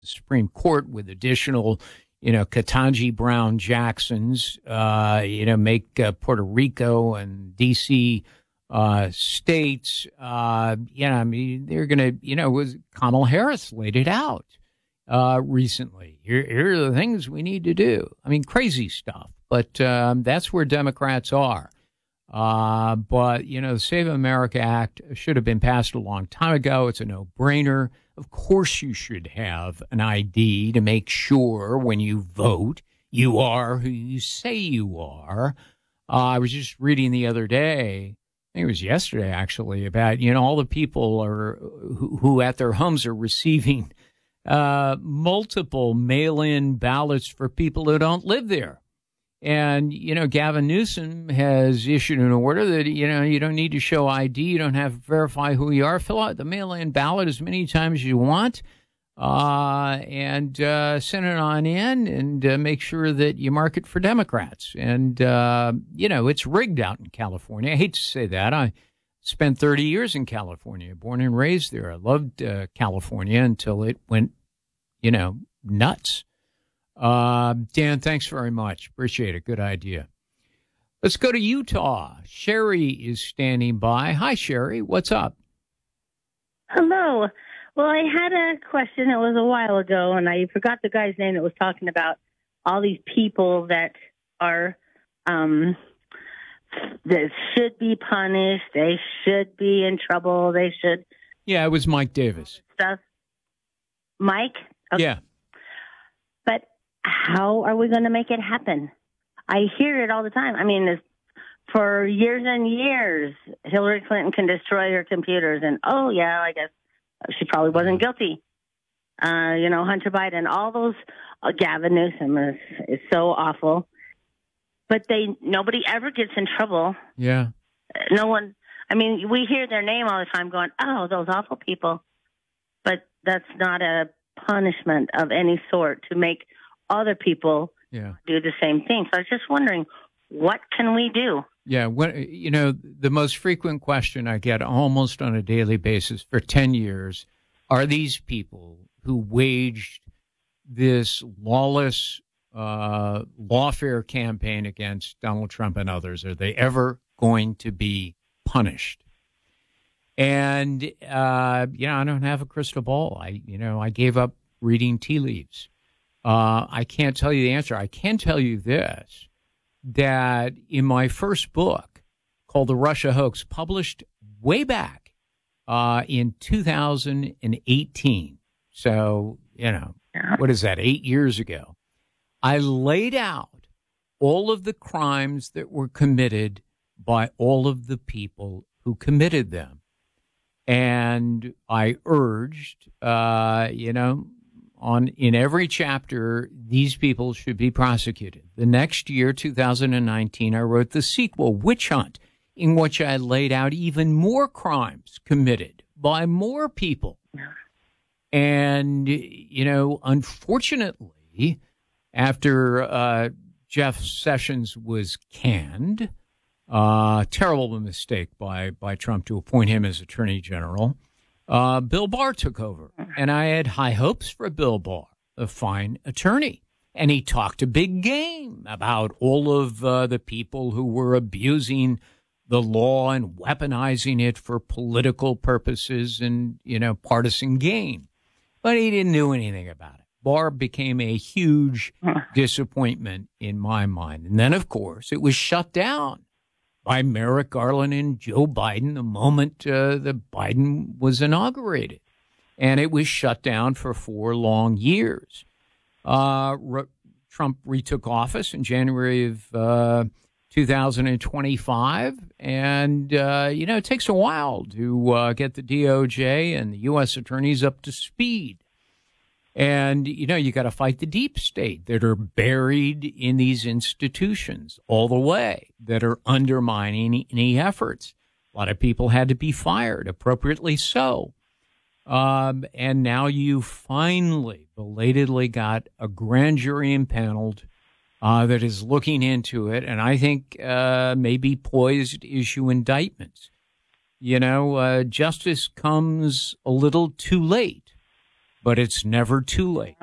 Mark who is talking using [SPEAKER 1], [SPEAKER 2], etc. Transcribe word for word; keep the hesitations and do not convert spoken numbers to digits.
[SPEAKER 1] the Supreme Court with additional, you know, Ketanji Brown Jacksons, uh, you know, make uh, Puerto Rico and D C uh, states. Uh, yeah, I mean, they're going to, you know, was Kamala Harris laid it out uh, recently. Here, here are the things we need to do. I mean, crazy stuff, but um, that's where Democrats are. Uh, but, you know, the Save America Act should have been passed a long time ago. It's a no-brainer. Of course you should have an I D to make sure when you vote you are who you say you are. Uh, I was just reading the other day, I think it was yesterday actually, about, you know, all the people are who, who at their homes are receiving uh, multiple mail-in ballots for people who don't live there. And, you know, Gavin Newsom has issued an order that, you know, you don't need to show I D. You don't have to verify who you are. Fill out the mail-in ballot as many times as you want uh, and uh, send it on in and uh, make sure that you mark it for Democrats. And, uh, you know, it's rigged out in California. I hate to say that. I spent thirty years in California, born and raised there. I loved uh, California until it went, you know, nuts. Uh, Dan, thanks very much. Appreciate it. Good idea. Let's go to Utah. Sherry is standing by. Hi, Sherry. What's up?
[SPEAKER 2] Hello. Well, I had a question. It was a while ago, and I forgot the guy's name that was talking about all these people that are um, that should be punished. They should be in trouble. They should.
[SPEAKER 1] Yeah, it was Mike Davis.
[SPEAKER 2] Stuff. Mike? Okay.
[SPEAKER 1] Yeah.
[SPEAKER 2] But how are we going to make it happen? I hear it all the time. I mean, it's, for years and years, Hillary Clinton can destroy her computers. And, oh, yeah, I guess she probably wasn't guilty. Uh, you know, Hunter Biden, all those, uh, Gavin Newsom is, is so awful. But they nobody ever gets in trouble.
[SPEAKER 1] Yeah.
[SPEAKER 2] No one, I mean, we hear their name all the time going, oh, those awful people. But that's not a punishment of any sort to make other people
[SPEAKER 1] yeah.
[SPEAKER 2] do the same thing. So I was just wondering, what can we do?
[SPEAKER 1] Yeah, when, you know, the most frequent question I get almost on a daily basis for ten years are these people who waged this lawless uh, lawfare campaign against Donald Trump and others, are they ever going to be punished? And, uh, you know, I don't have a crystal ball. I, you know, I gave up reading tea leaves. Uh, I can't tell you the answer. I can tell you this, that in my first book called The Russia Hoax, published way back uh, in two thousand eighteen, so, you know, what is that, eight years ago, I laid out all of the crimes that were committed by all of the people who committed them. And I urged, uh, you know, on in every chapter, these people should be prosecuted. The next year, two thousand nineteen, I wrote the sequel, Witch Hunt, in which I laid out even more crimes committed by more people. And, you know, unfortunately, after uh, Jeff Sessions was canned, uh, terrible mistake by, by Trump to appoint him as Attorney General, Uh, Bill Barr took over, and I had high hopes for Bill Barr, a fine attorney. And he talked a big game about all of uh, the people who were abusing the law and weaponizing it for political purposes and, you know, partisan gain. But he didn't do anything about it. Barr became a huge disappointment in my mind. And then, of course, it was shut down by Merrick Garland and Joe Biden the moment uh, that Biden was inaugurated. And it was shut down for four long years. Uh, re- Trump retook office in January of uh, two thousand twenty-five. And, uh, you know, it takes a while to uh, get the D O J and the U S attorneys up to speed. And, you know, you got to fight the deep state that are buried in these institutions all the way, that are undermining any efforts. A lot of people had to be fired, appropriately so. Um, and now you finally, belatedly got a grand jury impaneled uh, that is looking into it, and I think uh, maybe poised to issue indictments. You know, uh, justice comes a little too late. but it's never too late.